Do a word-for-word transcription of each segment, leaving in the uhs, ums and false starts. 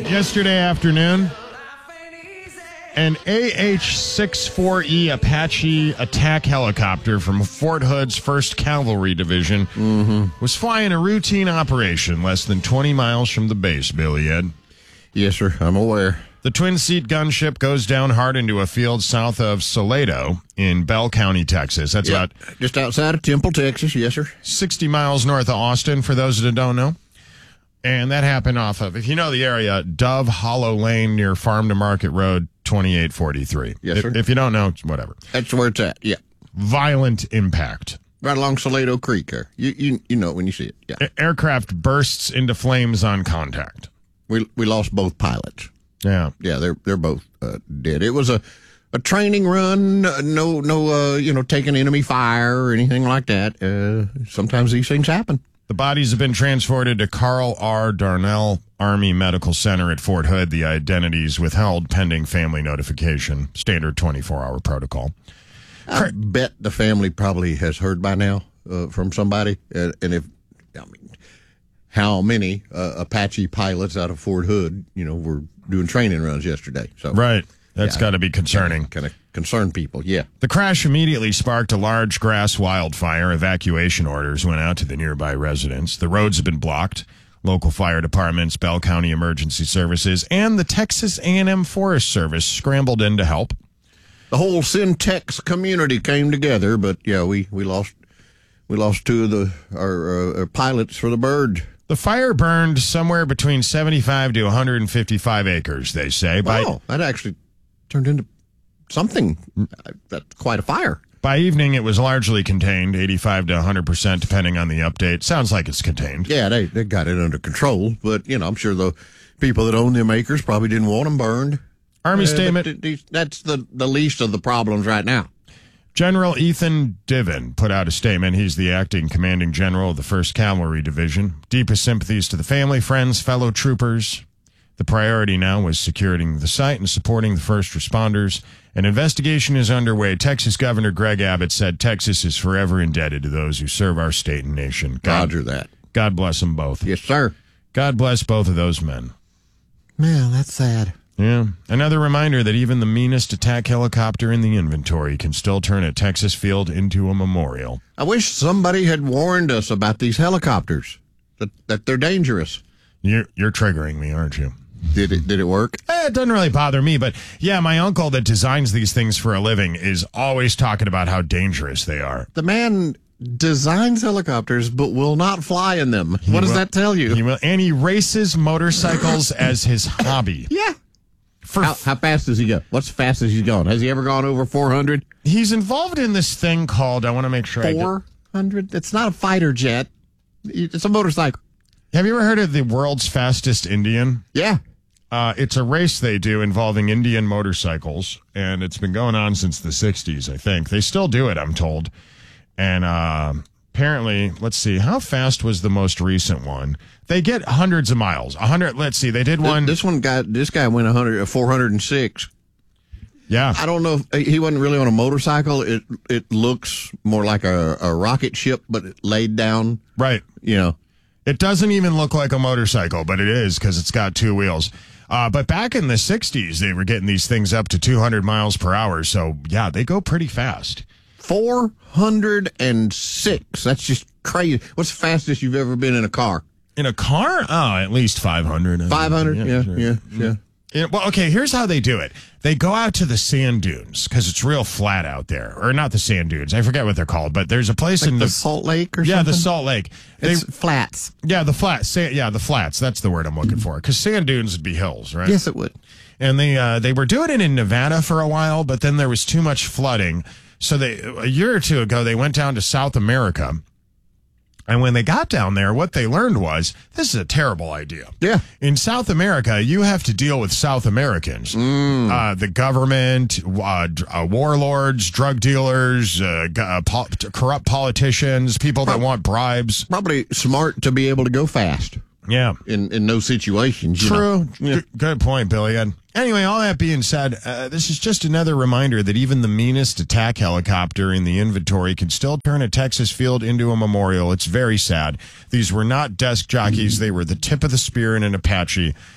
yesterday afternoon, an A H sixty-four E Apache attack helicopter from Fort Hood's first Cavalry Division mm-hmm. was flying a routine operation less than twenty miles from the base, Billy Ed. Yes, sir. I'm aware. The twin-seat gunship goes down hard into a field south of Salado in Bell County, Texas. That's yep. about just outside of Temple, Texas. Yes, sir. sixty miles north of Austin, for those that don't know. And that happened off of, if you know the area, Dove Hollow Lane near Farm to Market Road, twenty-eight forty-three. Yes, if, sir. If you don't know, whatever. That's where it's at, yeah. Violent impact. Right along Salado Creek there. You you you know it when you see it, yeah. A- aircraft bursts into flames on contact. We we lost both pilots. Yeah. Yeah, they're they're both uh, dead. It was a, a training run, no, no uh, you know, taking enemy fire or anything like that. Uh, sometimes these things happen. The bodies have been transported to Carl R. Darnell Army Medical Center at Fort Hood. The identities withheld pending family notification. Standard twenty-four hour protocol. I bet the family probably has heard by now uh, from somebody. Uh, and if, I mean, how many uh, Apache pilots out of Fort Hood, you know, were doing training runs yesterday? So right. That's yeah, got to be concerning. Kind of concern people, yeah. The crash immediately sparked a large grass wildfire. Evacuation orders went out to the nearby residents. The roads have been blocked. Local fire departments, Bell County Emergency Services, and the Texas A and M Forest Service scrambled in to help. The whole Syntex community came together, but yeah, we, we lost we lost two of the our, uh, our pilots for the bird. The fire burned somewhere between seventy-five to one hundred fifty-five acres, they say. By, wow, that actually turned into something. That's quite a fire. By evening, it was largely contained, eighty-five to one hundred percent, depending on the update. Sounds like it's contained. Yeah, they, they got it under control, but, you know, I'm sure the people that own them acres probably didn't want them burned. Army uh, statement. Th- that's the, the least of the problems right now. General Ethan Diven put out a statement. He's the acting commanding general of the first Cavalry Division. Deepest sympathies to the family, friends, fellow troopers. The priority now was securing the site and supporting the first responders. An investigation is underway. Texas Governor Greg Abbott said Texas is forever indebted to those who serve our state and nation. God, Roger that. God bless them both. Yes, sir. God bless both of those men. Man, that's sad. Yeah. Another reminder that even the meanest attack helicopter in the inventory can still turn a Texas field into a memorial. I wish somebody had warned us about these helicopters, that, that they're dangerous. You're, you're triggering me, aren't you? Did it, did it work? Eh, it doesn't really bother me, but yeah, my uncle that designs these things for a living is always talking about how dangerous they are. The man designs helicopters but will not fly in them. He what does will, that tell you? He will, and he races motorcycles as his hobby. Yeah. For how, how fast does he go? What's the fastest he's gone? Has he ever gone over four hundred? He's involved in this thing called, I want to make sure I four hundred? It's not a fighter jet. It's a motorcycle. Have you ever heard of the world's fastest Indian? Yeah. Uh, it's a race they do involving Indian motorcycles, and it's been going on since the sixties, I think. They still do it, I'm told. And uh, apparently, let's see, how fast was the most recent one? They get hundreds of miles. one hundred, let's see, they did one. This one got, this guy went one hundred, four hundred six. Yeah. I don't know if he wasn't really on a motorcycle. It it looks more like a, a rocket ship, but it laid down. Right. You know. It doesn't even look like a motorcycle, but it is because it's got two wheels. Uh, but back in the sixties, they were getting these things up to two hundred miles per hour. So, yeah, they go pretty fast. four hundred six. That's just crazy. What's the fastest you've ever been in a car? In a car? Oh, at least five hundred. five hundred? Yeah, yeah, sure. yeah. yeah. Yeah, well, okay, here's how they do it. They go out to the sand dunes because it's real flat out there. Or not the sand dunes. I forget what they're called, but there's a place like in the, the Salt Lake or yeah, something? the Salt Lake. They, it's flats. Yeah, the flats. Sand, yeah, the flats. That's the word I'm looking for. Because sand dunes would be hills, right? Yes, it would. And they uh, they were doing it in Nevada for a while, but then there was too much flooding. So they a year or two ago, they went down to South America. And when they got down there, what they learned was, this is a terrible idea. Yeah. In South America, you have to deal with South Americans. Mm. Uh, the government, uh, uh, warlords, drug dealers, uh, uh, po- corrupt politicians, people that want bribes. Probably smart to be able to go fast. Yeah. In in those situations. You True. know. Yeah. G- good point, Billy. And anyway, all that being said, uh, this is just another reminder that even the meanest attack helicopter in the inventory can still turn a Texas field into a memorial. It's very sad. These were not desk jockeys. They were the tip of the spear in an Apache.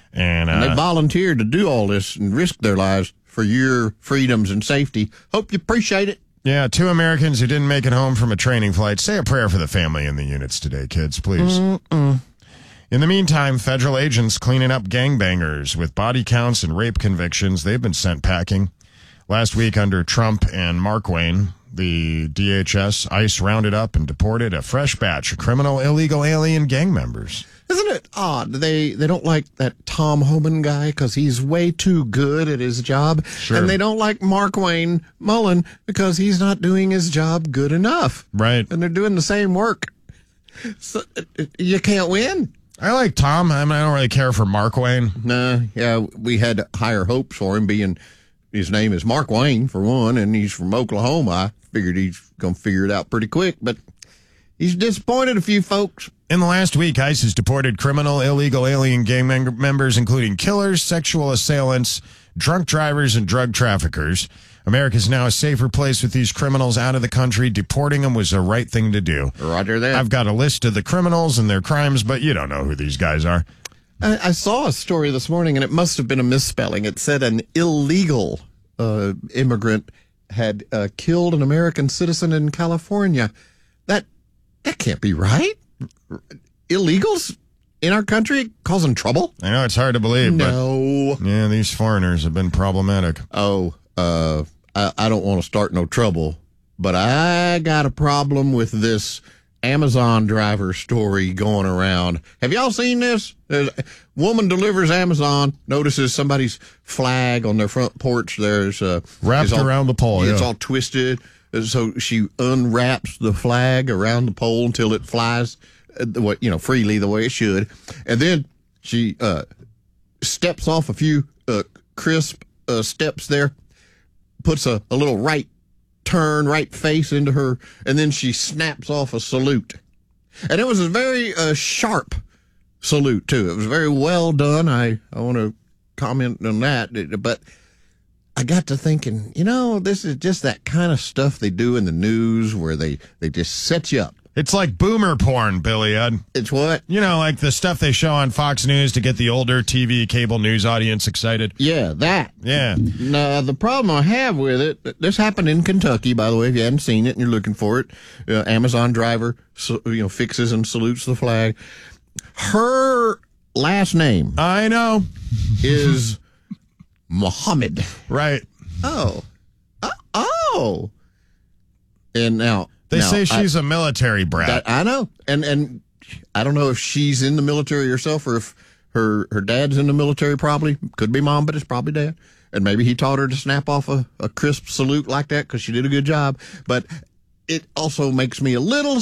And, uh, and they volunteered to do all this and risk their lives for your freedoms and safety. Hope you appreciate it. Yeah, two Americans who didn't make it home from a training flight. Say a prayer for the family in the units today, kids, please. Mm-mm. In the meantime, federal agents cleaning up gangbangers with body counts and rape convictions. They've been sent packing. Last week, under Trump and Markwayne, the D H S, ICE rounded up and deported a fresh batch of criminal illegal alien gang members. Isn't it odd? They they don't like that Tom Homan guy because he's way too good at his job. Sure. And they don't like Markwayne Mullen because he's not doing his job good enough. Right. And they're doing the same work. So uh, you can't win. I like Tom. I mean, I don't really care for Markwayne. Nah, yeah, we had higher hopes for him, being his name is Mark Wayne, for one, and he's from Oklahoma. I figured he's going to figure it out pretty quick, but he's disappointed a few folks. In the last week, ICE has deported criminal illegal alien gang mem- members, including killers, sexual assailants, drunk drivers, and drug traffickers. America's now a safer place with these criminals out of the country. Deporting them was the right thing to do. Roger that. I've got a list of the criminals and their crimes, but you don't know who these guys are. I, I saw a story this morning, and it must have been a misspelling. It said an illegal uh, immigrant had uh, killed an American citizen in California. That that can't be right. Illegals in our country causing trouble? I know it's hard to believe, no. but yeah, these foreigners have been problematic. Oh, uh, I, I don't want to start no trouble, but I got a problem with this Amazon driver story going around. Have y'all seen this? There's, woman delivers Amazon, notices somebody's flag on their front porch. There's uh, wrapped all, around the pole. It's yeah. all twisted. So she unwraps the flag around the pole until it flies, uh, the way, you know, freely the way it should, and then she uh, steps off a few uh, crisp uh, steps there, puts a, a little right turn, right face into her, and then she snaps off a salute. And it was a very uh, sharp salute, too. It was very well done. I, I want to comment on that. But I got to thinking, you know, this is just that kind of stuff they do in the news where they, they just set you up. It's like boomer porn, Billy Ed. It's what? You know, like the stuff they show on Fox News to get the older T V cable news audience excited. Yeah, that. Yeah. Now, the problem I have with it, this happened in Kentucky, by the way, if you hadn't seen it and you're looking for it. Uh, Amazon driver, so, you know, fixes and salutes the flag. Her last name I know. is Muhammad. Right. Oh. Uh, oh. And now... They now, say she's I, a military brat. that, I know. And and I don't know if she's in the military herself or if her, her dad's in the military, probably. Could be mom, but it's probably dad. And maybe he taught her to snap off a, a crisp salute like that because she did a good job. But it also makes me a little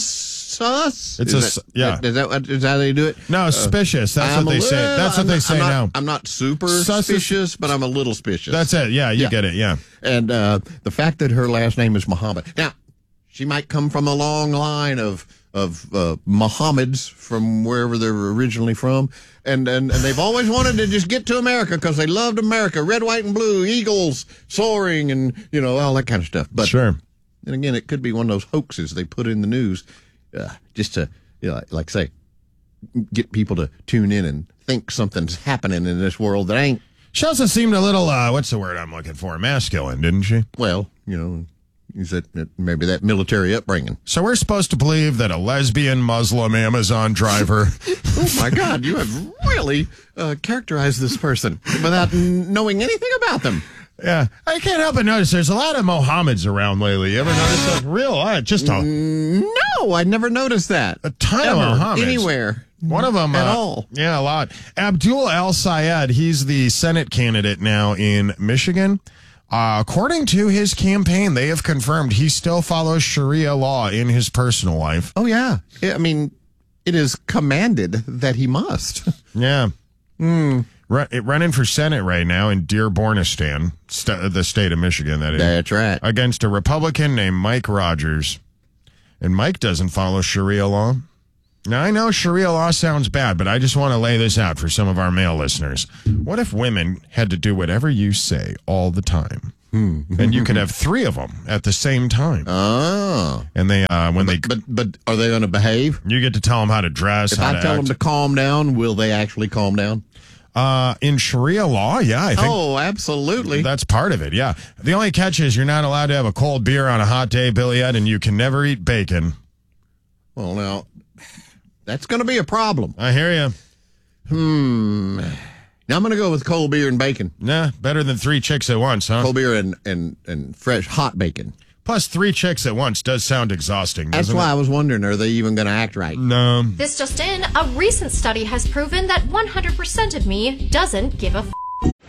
sus. It's is a, that, yeah. Is that, is that how they do it? No, suspicious. That's I'm what they a say. little- That's what I'm they not- say I'm not, now. I'm not super Sus is- suspicious, but I'm a little suspicious. That's it. Yeah, you Yeah. get it. Yeah. And uh, the fact that her last name is Muhammad. Now, she might come from a long line of of uh, Muhammads from wherever they're originally from, and, and and they've always wanted to just get to America because they loved America, red, white, and blue, eagles soaring, and you know all that kind of stuff. But Sure. then again, it could be one of those hoaxes they put in the news uh, just to, you know, like, like say, get people to tune in and think something's happening in this world that ain't. She also seemed a little, uh, what's the word I'm looking for? Masculine, didn't she? Well, you know. Is that that maybe that military upbringing? So we're supposed to believe that a lesbian Muslim Amazon driver. Oh my God, you have really uh, characterized this person without n- knowing anything about them. Yeah, I can't help but notice there's a lot of Mohammeds around lately. You ever notice that? Real, uh, just a, No, I never noticed that. a ton Ever, of Mohammeds. anywhere. One of them, At uh, all. yeah, a lot. Abdul El Sayed, he's the Senate candidate now in Michigan. Uh, according to his campaign, they have confirmed he still follows Sharia law in his personal life. Oh yeah, I I mean, it is commanded that he must. Yeah. Mm. Run, running for Senate right now in Dearbornistan, st- the state of Michigan, that is. That's right. Against a Republican named Mike Rogers. And Mike doesn't follow Sharia law. Now, I know Sharia law sounds bad, but I just want to lay this out for some of our male listeners. What if women had to do whatever you say all the time? Hmm. And you could have three of them at the same time. Oh, And they, uh, when they, but but are they going to behave? you get to tell them how to dress, If how I to tell act. them to calm down, will they actually calm down? Uh, in Sharia law, yeah, I think. Oh, absolutely. That's part of it, yeah. The only catch is you're not allowed to have a cold beer on a hot day, Billy Ed, and you can never eat bacon. Well, now, that's going to be a problem. I hear you. Hmm. Now I'm going to go with cold beer and bacon. Nah, better than three chicks at once, huh? Cold beer and, and, and fresh hot bacon. Plus, three chicks at once does sound exhausting, doesn't That's why it? I was wondering, are they even going to act right? No. This just in, a recent study has proven that one hundred percent of me doesn't give a f***.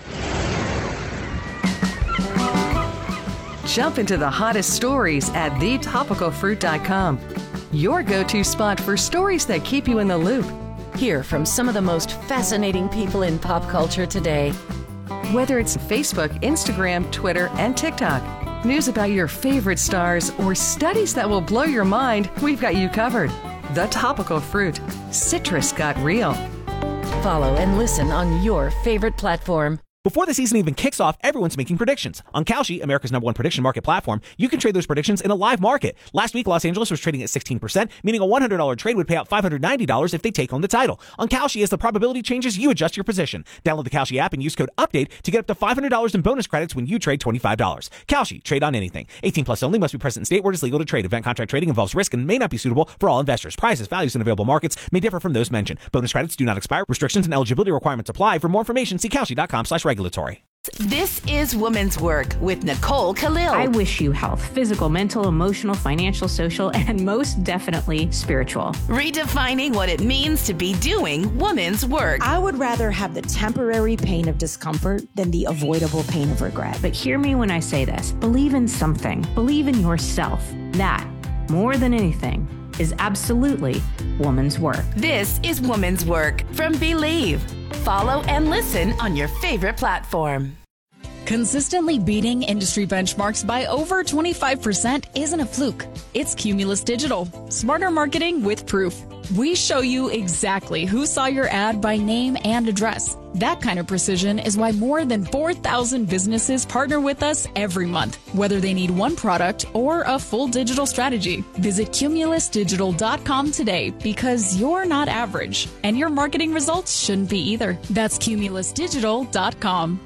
Jump into the hottest stories at the topical fruit dot com. Your go-to spot for stories that keep you in the loop. Hear from some of the most fascinating people in pop culture today. Whether it's Facebook, Instagram, Twitter, and TikTok, news about your favorite stars, or studies that will blow your mind, we've got you covered. The Topical Fruit. Citrus got real. Follow and listen on your favorite platform. Before the season even kicks off, everyone's making predictions. On Kalshi, America's number one prediction market platform, you can trade those predictions in a live market. Last week, Los Angeles was trading at sixteen percent, meaning a one hundred dollars trade would pay out five hundred ninety dollars if they take home the title. On Kalshi, as the probability changes, you adjust your position. Download the Kalshi app and use code UPDATE to get up to five hundred dollars in bonus credits when you trade twenty-five dollars. Kalshi, trade on anything. eighteen plus only, must be present in state where it is legal to trade. Event contract trading involves risk and may not be suitable for all investors. Prices, values, and available markets may differ from those mentioned. Bonus credits do not expire. Restrictions and eligibility requirements apply. For more information, see Kalshi dot com slash regulatory. This is Woman's Work with Nicole Khalil. I wish you health, physical, mental, emotional, financial, social, and most definitely spiritual. Redefining what it means to be doing woman's work. I would rather have the temporary pain of discomfort than the avoidable pain of regret. But hear me when I say this. Believe in something. Believe in yourself. That, more than anything, is absolutely woman's work. This is Woman's Work from Believe. Follow and listen on your favorite platform. Consistently beating industry benchmarks by over twenty-five percent isn't a fluke. It's Cumulus Digital. Smarter marketing with proof. We show you exactly who saw your ad by name and address. That kind of precision is why more than four thousand businesses partner with us every month, whether they need one product or a full digital strategy. Visit Cumulus Digital dot com today because you're not average, and your marketing results shouldn't be either. That's Cumulus Digital dot com.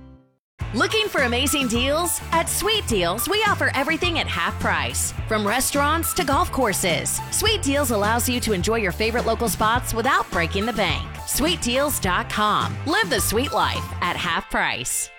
Looking for amazing deals? At Sweet Deals, we offer everything at half price. From restaurants to golf courses, Sweet Deals allows you to enjoy your favorite local spots without breaking the bank. Sweet Deals dot com. Live the sweet life at half price.